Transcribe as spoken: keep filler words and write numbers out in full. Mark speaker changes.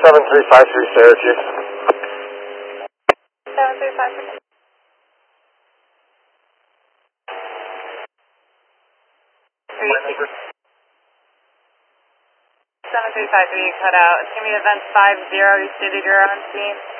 Speaker 1: seven three five three Syracuse.
Speaker 2: seven three five three. seven three five three, cut out. It's going to be event five zero. You stated you're on scene.